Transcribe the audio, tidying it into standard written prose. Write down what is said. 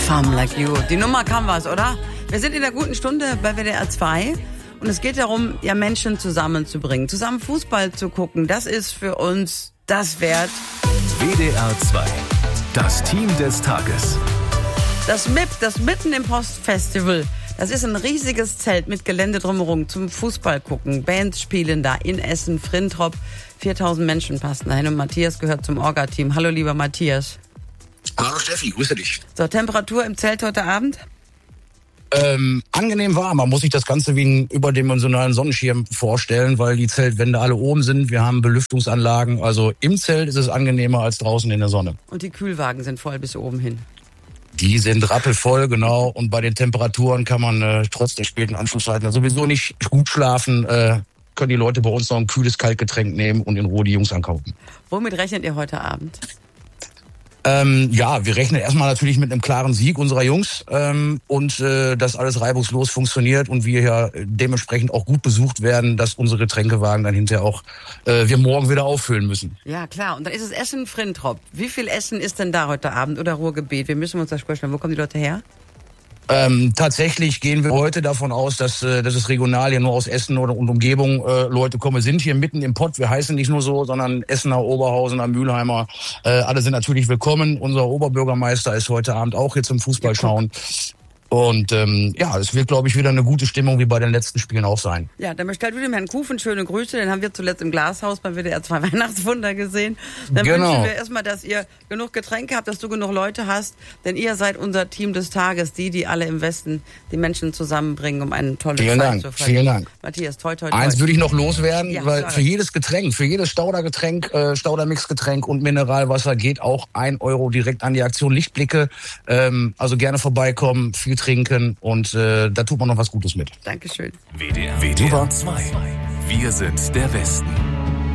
Femme Like You. Die Nummer kam was, oder? Wir sind in der guten Stunde bei WDR 2 und es geht darum, ja, Menschen zusammenzubringen, zusammen Fußball zu gucken. Das ist für uns das wert. WDR 2, das Team des Tages. Das MIP, das Mitten im Postfestival. Das ist ein riesiges Zelt mit Gelände drumherum zum Fußball gucken. Bands spielen da in Essen, Frintrop. 4000 Menschen passen dahin und Matthias gehört zum Orga-Team. Hallo, lieber Matthias. Hallo Steffi, grüße dich. So, Temperatur im Zelt heute Abend? Angenehm warm. Man muss sich das Ganze wie einen überdimensionalen Sonnenschirm vorstellen, weil die Zeltwände alle oben sind. Wir haben Belüftungsanlagen. Also im Zelt ist es angenehmer als draußen in der Sonne. Und die Kühlwagen sind voll bis oben hin. Die sind rappelvoll, genau. Und bei den Temperaturen kann man trotz der späten Anschlusszeiten sowieso nicht gut schlafen. Können die Leute bei uns noch ein kühles Kaltgetränk nehmen und in Ruhe die Jungs ankaufen. Womit rechnet ihr heute Abend? Ja, wir rechnen erstmal natürlich mit einem klaren Sieg unserer Jungs und dass alles reibungslos funktioniert und wir ja dementsprechend auch gut besucht werden, dass unsere Getränkewagen dann hinterher auch wir morgen wieder auffüllen müssen. Ja, klar. Und dann ist es Essen-Frintrop. Wie viel Essen ist denn da heute Abend oder Ruhrgebiet? Wir müssen uns das sprechen. Wo kommen die Leute her? Tatsächlich gehen wir heute davon aus, dass es regional ja nur aus Essen oder und Umgebung Leute kommen. Wir sind hier mitten im Pott. Wir heißen nicht nur so, sondern Essener, Oberhausener, Mülheimer. Alle sind natürlich willkommen. Unser Oberbürgermeister ist heute Abend auch hier zum Fußball schauen. Und ja, es wird, glaube ich, wieder eine gute Stimmung wie bei den letzten Spielen auch sein. Ja, dann bestellt William Herrn Kufen schöne Grüße. Den haben wir zuletzt im Glashaus beim WDR 2 Weihnachtswunder gesehen. Dann wünschen wir erstmal, dass ihr genug Getränke habt, dass du genug Leute hast. Denn ihr seid unser Team des Tages, die alle im Westen die Menschen zusammenbringen, um einen tollen Zeit zu feiern. Vielen Dank. Matthias, toi, toi, toi. Eins würde ich noch loswerden, ja, weil klar. für jedes Getränk, für jedes Staudergetränk, Staudermixgetränk und Mineralwasser geht auch 1 Euro direkt an die Aktion Lichtblicke. Also gerne vorbeikommen, viel trinken und da tut man noch was Gutes mit. Dankeschön. WDR 2. Wir sind der Westen.